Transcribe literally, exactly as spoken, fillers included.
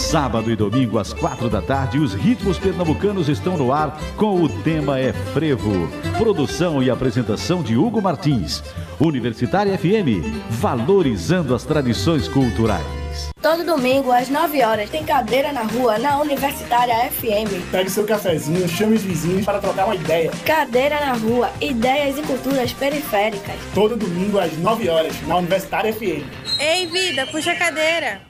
Sábado e domingo às quatro da tarde, os ritmos pernambucanos estão no ar com o tema é Frevo. Produção e apresentação de Hugo Martins. Universitária F M, valorizando as tradições culturais. Todo domingo, às nove horas, tem Cadeira na Rua, na Universitária F M. Pegue seu cafezinho, chame os vizinhos para trocar uma ideia. Cadeira na Rua, ideias e culturas periféricas. Todo domingo, às nove horas, na Universitária F M. Ei, vida, puxa a cadeira.